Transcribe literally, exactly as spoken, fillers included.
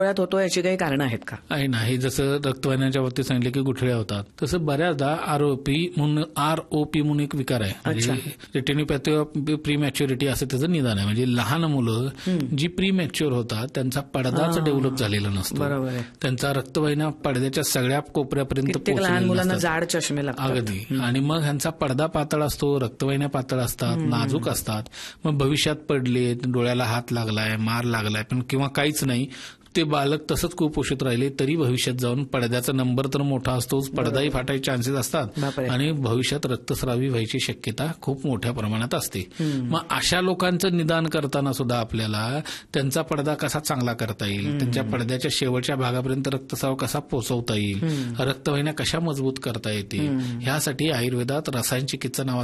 डोळ्यात होतो याची काही कारणं आहेत का? आहे ना. हे जसं रक्तवाहिन्यांच्या बाबतीत सांगितलं की गुठळ्या होतात, तसं बऱ्याचदा आरओपी म्हणून आरओपी म्हणून एक विकार आहे. म्हणजे रेटिनोपॅथी ऑफ प्री मॅच्युरिटी असं त्याचं निदान आहे. म्हणजे लहान मुलं जी प्री मॅच्युअर होतात त्यांचा पडदाच डेव्हलप झालेला नसतो. बरोबर आहे. त्यांचा रक्तवाहिन्या पडद्याच्या सगळ्या कोपऱ्यापर्यंत लहान मुलांना पोहोचलेला जाड चष्मे लागतात. अगदी. आणि मग ह्यांचा पडदा पातळ असतो, रक्तवाहिन्या पातळ असतात, नाजूक असतात. मग भविष्यात पडले, डोळ्याला हात लागलाय, मार लागलाय पण किंवा काहीच नाही, ते बालक तसंच कुपोषित राहिले तरी भविष्यात जाऊन पडद्याचा नंबर तर मोठा असतोच, पडदाही फाटायचे चान्सेस असतात आणि भविष्यात रक्तस्रावी व्हायची शक्यता खूप मोठ्या प्रमाणात असते. मग अशा लोकांचं निदान करताना सुद्धा आपल्याला त्यांचा पडदा कसा चांगला करता येईल, त्यांच्या पडद्याच्या शेवटच्या भागापर्यंत रक्तस्राव कसा पोहोचवता येईल, रक्तवाहिन्या कशा मजबूत करता येतील, ह्यासाठी आयुर्वेदात रसायन चिकित्सा नावाचा